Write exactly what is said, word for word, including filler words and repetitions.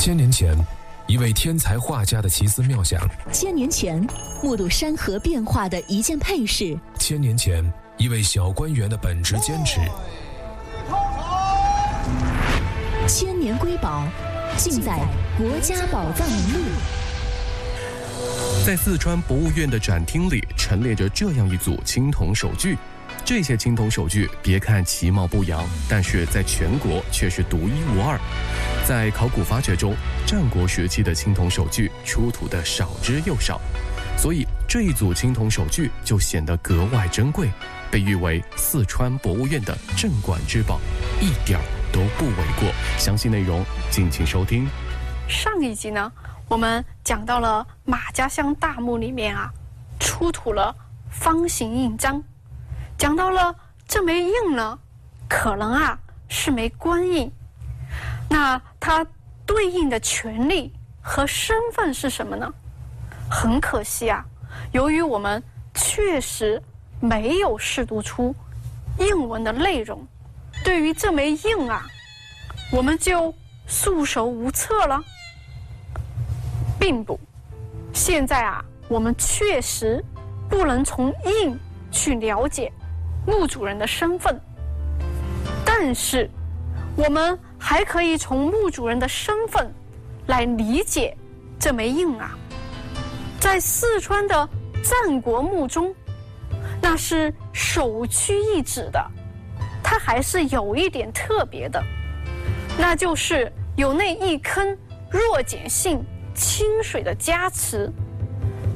千年前，一位天才画家的奇思妙想； 千年前，目睹山河变化的一件配饰； 千年前，一位小官员的本职坚持。 千年瑰宝，尽在国家宝藏名录。 在四川博物院的展厅里，陈列着这样一组青铜手具。这些青铜手具，别看其貌不扬，但是在全国却是独一无二。在考古发掘中，战国时期的青铜手具出土的少之又少，所以这一组青铜手具就显得格外珍贵，被誉为四川博物院的镇馆之宝，一点儿都不为过。详细内容敬请收听。 上一集呢，我们讲到了马家乡大墓里面啊，出土了方形印章，讲到了这枚印呢，可能啊是枚官印。那它对应的权利和身份是什么呢？很可惜啊，由于我们确实没有识读出印文的内容，对于这枚印啊，我们就束手无策了。并不，现在啊，我们确实不能从印去了解墓主人的身份，但是我们还可以从墓主人的身份来理解这枚印啊。在四川的战国墓中，那是首屈一指的，它还是有一点特别的，那就是有那一坑弱碱性清水的加持。